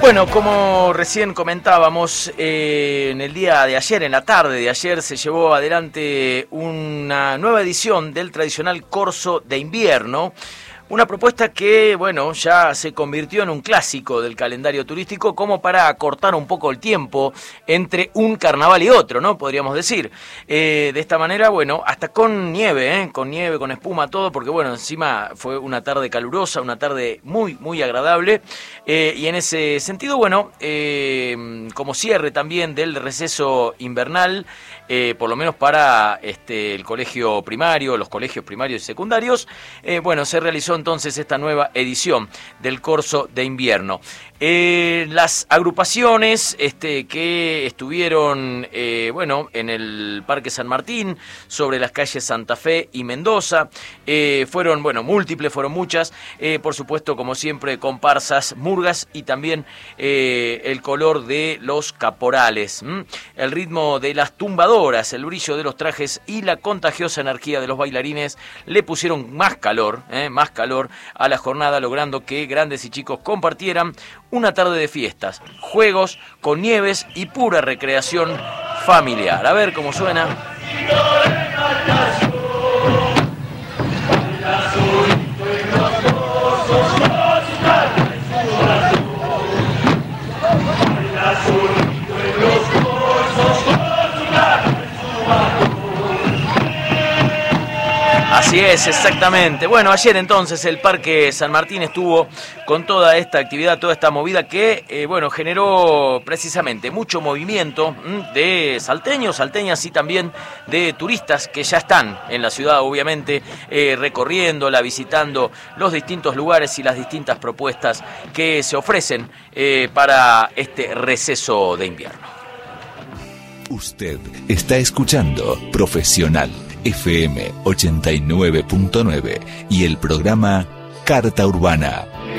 Bueno, como recién comentábamos, en el día de ayer, en la tarde de ayer, se llevó adelante una nueva edición del tradicional Corso de Invierno. Una propuesta que, bueno, ya se convirtió en un clásico del calendario turístico, como para acortar un poco el tiempo entre un carnaval y otro, ¿no? Podríamos decir. De esta manera, bueno, hasta con nieve, con espuma, todo, porque, bueno, encima fue una tarde calurosa, una tarde muy, muy agradable. Y en ese sentido, bueno, como cierre también del receso invernal, por lo menos para el colegio primario, los colegios primarios y secundarios, bueno, se realizó entonces esta nueva edición del Corso de Invierno. Las agrupaciones que estuvieron bueno, en el Parque San Martín, sobre las calles Santa Fe y Mendoza, fueron, bueno, múltiples, fueron muchas, por supuesto, como siempre, comparsas, murgas y también el color de los caporales, el ritmo de las tumbadoras, el brillo de los trajes y la contagiosa energía de los bailarines le pusieron más calor a la jornada, logrando que grandes y chicos compartieran una tarde de fiestas, juegos con nieves y pura recreación familiar. A ver cómo suena. Así es, exactamente. Bueno, ayer entonces el Parque San Martín estuvo con toda esta actividad, toda esta movida que, bueno, generó precisamente mucho movimiento de salteños, salteñas y también de turistas que ya están en la ciudad, obviamente, recorriéndola, visitando los distintos lugares y las distintas propuestas que se ofrecen para este receso de invierno. Usted está escuchando Profesional FM 89.9 y el programa Carta Urbana.